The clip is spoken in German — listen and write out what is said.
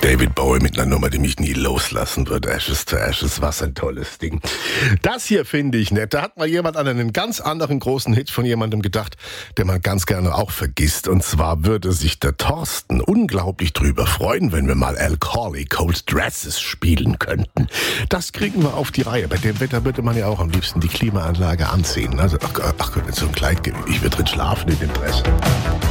David Bowie mit einer Nummer, die mich nie loslassen wird. Ashes to Ashes, was ein tolles Ding. Das hier finde ich nett. Da hat mal jemand an einen ganz anderen großen Hit von jemandem gedacht, der man ganz gerne auch vergisst. Und zwar würde sich der Thorsten unglaublich drüber freuen, wenn wir mal Al Corley Cold Dresses spielen könnten. Das kriegen wir auf die Reihe. Bei dem Wetter würde man ja auch am liebsten die Klimaanlage anziehen. Also, ach Gott, wenn so ein Kleid gibt, ich würde drin schlafen in dem Dress.